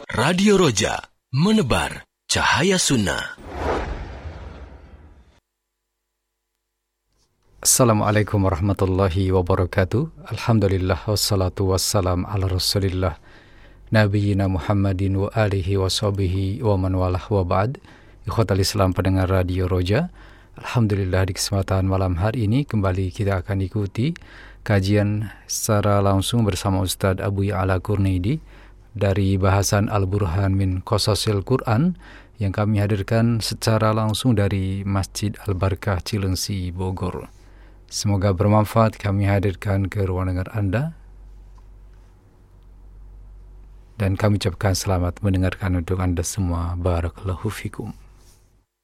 Radio Roja, menebar cahaya sunnah. Assalamualaikum warahmatullahi wabarakatuh. Alhamdulillah wassalatu wassalam ala rasulillah Nabiyina Muhammadin wa alihi wa sahbihi wa man walah wa ba'd. Ikhwatal Islam pendengar Radio Roja, alhamdulillah di kesempatan malam hari ini kembali kita akan ikuti kajian secara langsung bersama Ustadz Abu Ya'la Kurnaidi dari bahasan Al-Burhan min Qasasil Quran yang kami hadirkan secara langsung dari Masjid Al-Barkah Cilengsi, Bogor. Semoga bermanfaat kami hadirkan ke ruang dengar Anda, dan kami ucapkan selamat mendengarkan untuk Anda semua. Barakallahu fikum.